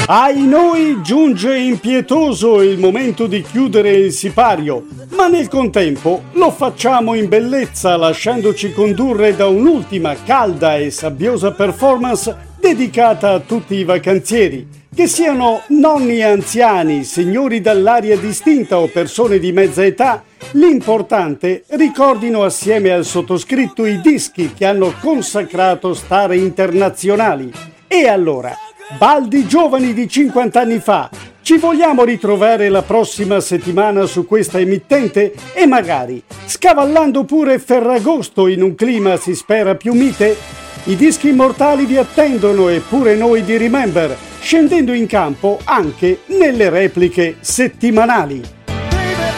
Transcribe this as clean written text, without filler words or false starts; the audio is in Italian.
Ai noi giunge impietoso il momento di chiudere il sipario, ma nel contempo lo facciamo in bellezza lasciandoci condurre da un'ultima calda e sabbiosa performance dedicata a tutti i vacanzieri, che siano nonni anziani, signori dall'aria distinta o persone di mezza età. L'importante ricordino assieme al sottoscritto i dischi che hanno consacrato star internazionali. E allora, baldi giovani di 50 anni fa, ci vogliamo ritrovare la prossima settimana su questa emittente e magari scavallando pure Ferragosto in un clima si spera più mite? I dischi immortali vi attendono e pure noi di Remember, scendendo in campo anche nelle repliche settimanali.